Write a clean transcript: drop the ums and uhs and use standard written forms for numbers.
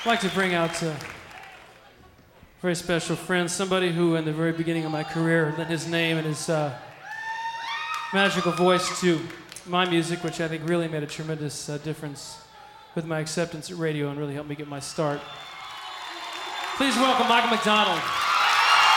like to bring out a very special friend, somebody who in the very beginning of my career lent his name and his magical voice to my music, which I think really made a tremendous difference with my acceptance at radio and really helped me get my start. Please welcome Michael McDonald.